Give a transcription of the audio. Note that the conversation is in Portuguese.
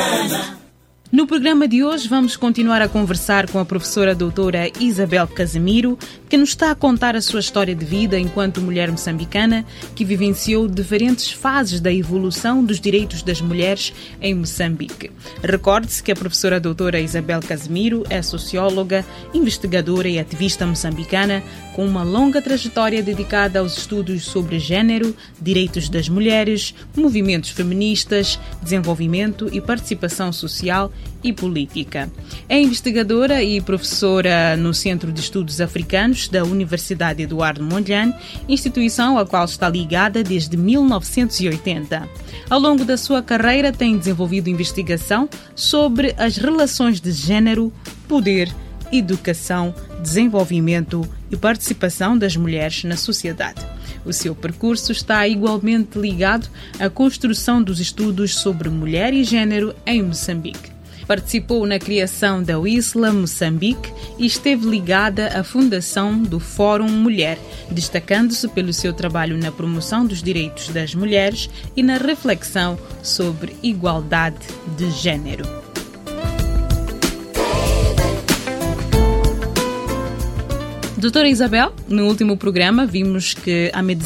No programa de hoje vamos continuar a conversar com a professora doutora Isabel Casemiro, que nos está a contar a sua história de vida enquanto mulher moçambicana que vivenciou diferentes fases da evolução dos direitos das mulheres em Moçambique. Recorde-se que a professora doutora Isabel Casemiro é socióloga, investigadora e ativista moçambicana com uma longa trajetória dedicada aos estudos sobre gênero, direitos das mulheres, movimentos feministas, desenvolvimento e participação social e política. É investigadora e professora no Centro de Estudos Africanos da Universidade Eduardo Mondlane, instituição à qual está ligada desde 1980. Ao longo da sua carreira tem desenvolvido investigação sobre as relações de género, poder, educação, desenvolvimento e participação das mulheres na sociedade. O seu percurso está igualmente ligado à construção dos estudos sobre mulher e género em Moçambique. Participou na criação da WISLA Moçambique e esteve ligada à fundação do Fórum Mulher, destacando-se pelo seu trabalho na promoção dos direitos das mulheres e na reflexão sobre igualdade de género. Doutora Isabel, no último programa vimos que a medicina